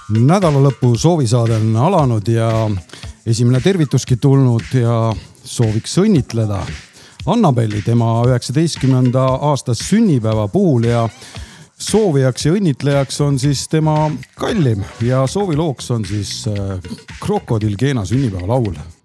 Nädalalõpu soovisaade on alanud ja esimene tervituski tulnud ja sooviks õnnitleda Annabelli tema 19. aasta sünnipäeva puhul ja soovijaks ja õnnitlejaks on siis tema kallim ja soovilooks on siis Krokodill Keena sünnipäeva laul.